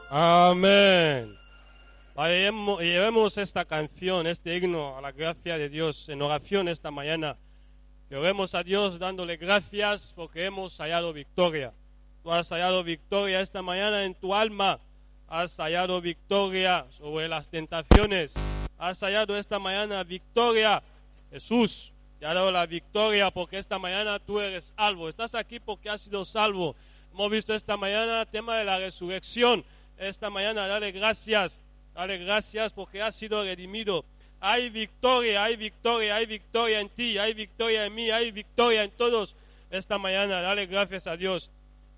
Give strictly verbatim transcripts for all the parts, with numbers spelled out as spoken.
Amén. Llevemos, llevemos esta canción, este himno a la gracia de Dios en oración esta mañana. Que oremos a Dios dándole gracias porque hemos hallado victoria. Tú has hallado victoria esta mañana en tu alma. Has hallado victoria sobre las tentaciones. Has hallado esta mañana victoria. Jesús te ha dado la victoria porque esta mañana tú eres salvo. Estás aquí porque has sido salvo. Hemos visto esta mañana el tema de la resurrección. Esta mañana dale gracias. Dale gracias porque has sido redimido. Hay victoria, hay victoria, hay victoria en ti, hay victoria en mí, hay victoria en todos. Esta mañana dale gracias a Dios.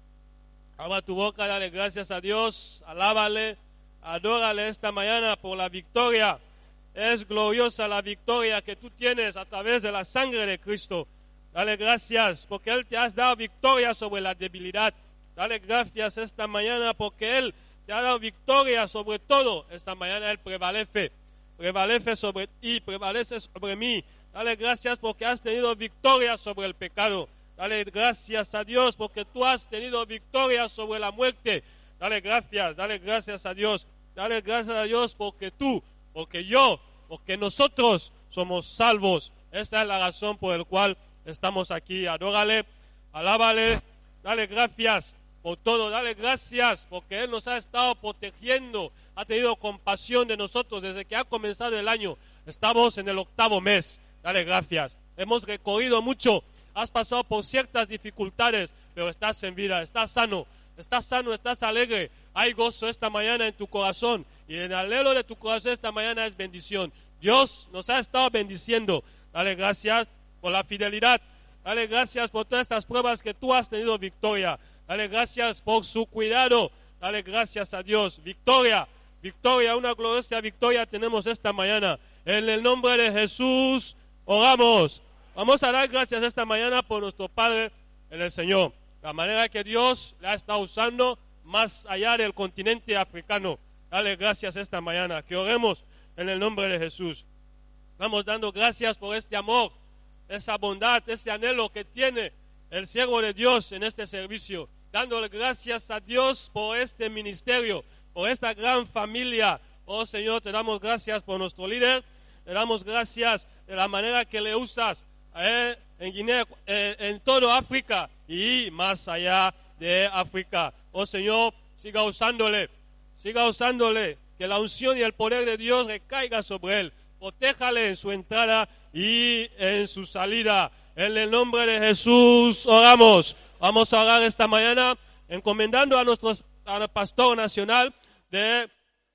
Abra tu boca, dale gracias a Dios. Alábale, adórale esta mañana por la victoria. Es gloriosa la victoria que tú tienes a través de la sangre de Cristo. Dale gracias porque Él te ha dado victoria sobre la debilidad. Dale gracias esta mañana porque Él te ha dado victoria sobre todo. Esta mañana Él prevalece. Prevalece sobre ti, prevalece sobre mí. Dale gracias porque has tenido victoria sobre el pecado. Dale gracias a Dios porque tú has tenido victoria sobre la muerte. Dale gracias, dale gracias a Dios. Dale gracias a Dios porque tú, porque yo, porque nosotros somos salvos. Esta es la razón por la cual estamos aquí. Adórale, alábale, dale gracias por todo. Dale gracias porque Él nos ha estado protegiendo. Ha tenido compasión de nosotros desde que ha comenzado el año. Estamos en el octavo mes. Dale gracias. Hemos recorrido mucho. Has pasado por ciertas dificultades, pero estás en vida, estás sano. Estás sano, estás alegre. Hay gozo esta mañana en tu corazón. Y en el alelo de tu corazón esta mañana es bendición. Dios nos ha estado bendiciendo. Dale gracias por la fidelidad. Dale gracias por todas estas pruebas que tú has tenido victoria. Dale gracias por su cuidado. Dale gracias a Dios. Victoria. Victoria, una gloriosa victoria tenemos esta mañana. En el nombre de Jesús, oramos. Vamos a dar gracias esta mañana por nuestro Padre en el Señor. La manera que Dios la está usando más allá del continente africano. Dale gracias esta mañana. Que oremos en el nombre de Jesús. Estamos dando gracias por este amor, esa bondad, ese anhelo que tiene el siervo de Dios en este servicio. Dándole gracias a Dios por este ministerio, por esta gran familia. Oh Señor, te damos gracias por nuestro líder, te damos gracias de la manera que le usas eh, en Guinea, eh, en toda África y más allá de África. Oh Señor, siga usándole, siga usándole, que la unción y el poder de Dios recaiga sobre él. Protéjale en su entrada y en su salida. En el nombre de Jesús oramos. Vamos a orar esta mañana encomendando a nuestro al pastor nacional de,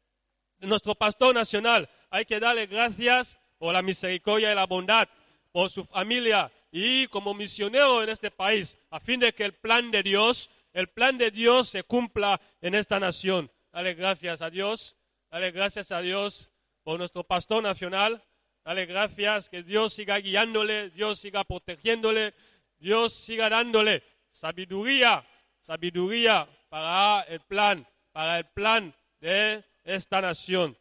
de nuestro pastor nacional. Hay que darle gracias por la misericordia y la bondad, por su familia y como misionero en este país, a fin de que el plan de Dios, el plan de Dios se cumpla en esta nación. Dale gracias a Dios, dale gracias a Dios por nuestro pastor nacional. Dale gracias, que Dios siga guiándole, Dios siga protegiéndole, Dios siga dándole sabiduría, sabiduría para el plan, para el plan de esta nación.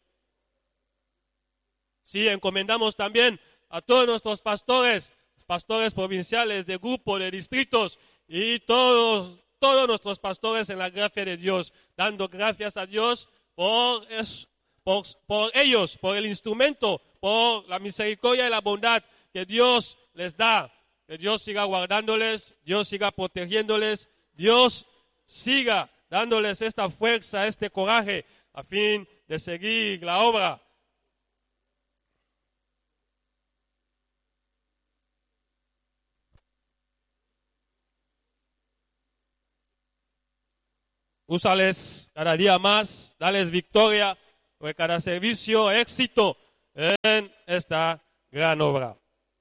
Sí, encomendamos también a todos nuestros pastores, pastores provinciales, de grupo, de distritos y todos, todos nuestros pastores en la gracia de Dios, dando gracias a Dios por, es, por, por ellos, por el instrumento, por la misericordia y la bondad que Dios les da. Que Dios siga guardándoles, Dios siga protegiéndoles, Dios siga dándoles esta fuerza, este coraje, a fin de seguir la obra. Úsales cada día más, dales victoria, por cada servicio, éxito en esta gran obra.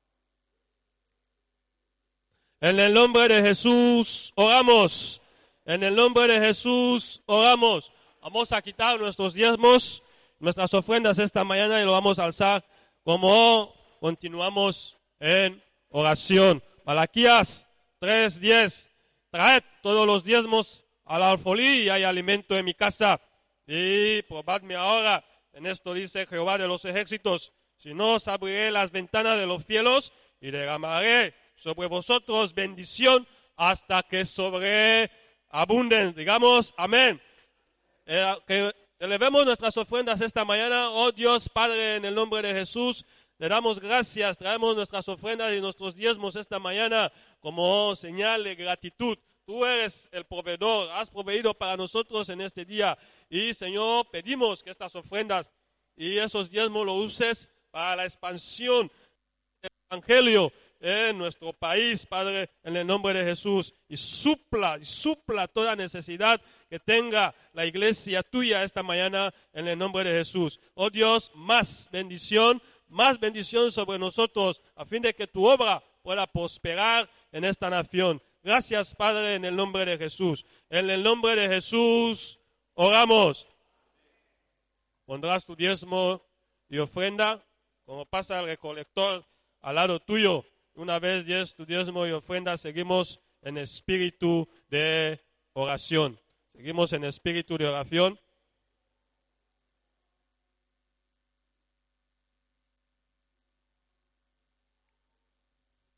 En el nombre de Jesús oramos. En el nombre de Jesús oramos. Vamos a quitar nuestros diezmos, nuestras ofrendas esta mañana y lo vamos a alzar como continuamos en oración. Malaquías tres diez. Traed todos los diezmos al alfolí y hay alimento en mi casa. Y probadme ahora. En esto dice Jehová de los ejércitos: si no, os abriré las ventanas de los cielos y derramaré sobre vosotros bendición hasta que sobreabunden. Digamos amén. eh, que elevemos nuestras ofrendas esta mañana. Oh Dios Padre, en el nombre de Jesús, le damos gracias, traemos nuestras ofrendas y nuestros diezmos esta mañana como señal de gratitud. Tú eres el proveedor, has proveído para nosotros en este día. Y Señor, pedimos que estas ofrendas y esos diezmos lo uses para la expansión del Evangelio en nuestro país, Padre, en el nombre de Jesús. Y supla, y supla toda necesidad que tenga la iglesia tuya esta mañana en el nombre de Jesús. Oh Dios, más bendición, más bendición sobre nosotros a fin de que tu obra pueda prosperar en esta nación. Gracias, Padre, en el nombre de Jesús. En el nombre de Jesús oramos. Pondrás tu diezmo y ofrenda, como pasa el recolector al lado tuyo. Una vez des tu diezmo y ofrenda, seguimos en espíritu de oración. Seguimos en espíritu de oración.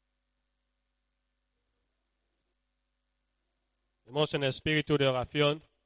Seguimos en espíritu de oración.